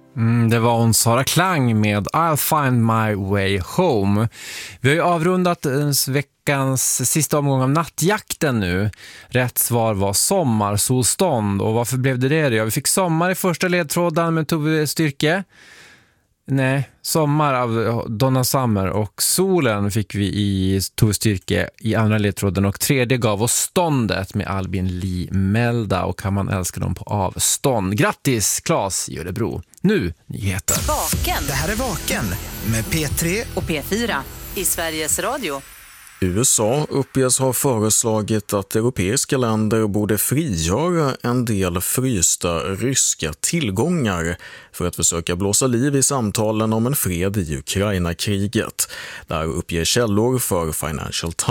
Det var hon Sara Klang med I'll find my way home. Vi har ju avrundat veckans sista omgång av nattjakten nu. Rätt svar var sommarsolstånd. Och varför blev det det? Ja, vi fick sommar i första ledtråden med Tove Styrke. Nej, sommar av Donna Summer, och solen fick vi i Tove Styrke i andra ledtråden, och tredje gav oss ståndet med Albin Lee Melda, och kan man älska dem på avstånd. Grattis Claes i Örebro. Nu nyheter. Vaken. Det här är Vaken med P3 och P4 i Sveriges Radio. USA uppges ha föreslagit att europeiska länder borde frigöra en del frysta ryska tillgångar för att försöka blåsa liv i samtalen om en fred i Ukraina-kriget. Där uppger källor för Financial Times.